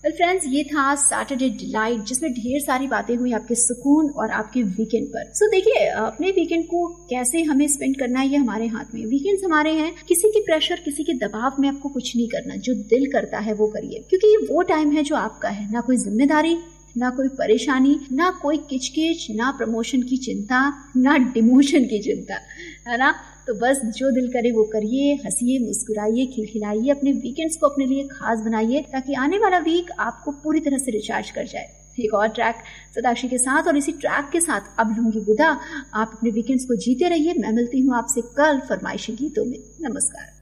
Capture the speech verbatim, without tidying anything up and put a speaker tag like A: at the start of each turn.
A: Well friends, ये था Saturday delight, जिसमें ढेर सारी बातें हुई आपके सुकून और आपके वीकेंड पर। सो so, देखिए, अपने वीकेंड को कैसे हमें स्पेंड करना है ये हमारे हाथ में। वीकेंड्स हमारे हैं, किसी की प्रेशर, किसी के दबाव में आपको कुछ नहीं करना। जो दिल करता है वो करिए, क्योंकि ये वो टाइम है जो आपका है। ना कोई जिम्मेदारी, ना कोई परेशानी, ना कोई किचकिच, ना प्रमोशन की चिंता, ना डिमोशन की चिंता, है ना। तो बस जो दिल करे वो करिए, हंसिए, मुस्कुराइए, खिलखिलाइए, अपने वीकेंड्स को अपने लिए खास बनाइए, ताकि आने वाला वीक आपको पूरी तरह से रिचार्ज कर जाए। एक और ट्रैक सदाक्षी के साथ, और इसी ट्रैक के साथ अब लूंगी विदा। आप अपने वीकेंड्स को जीते रहिए। मैं मिलती हूँ आपसे कल फरमाइशी गीतों में। नमस्कार।